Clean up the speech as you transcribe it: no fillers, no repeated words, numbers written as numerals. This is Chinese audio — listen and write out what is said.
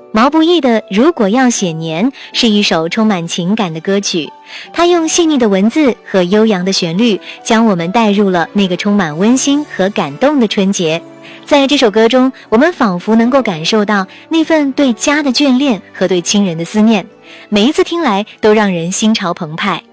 毛不易的《如果要写年》是一首充满情感的歌曲，他用细腻的文字和悠扬的旋律，将我们带入了那个充满温馨和感动的春节。在这首歌中，我们仿佛能够感受到那份对家的眷恋和对亲人的思念，每一次听来都让人心潮澎湃。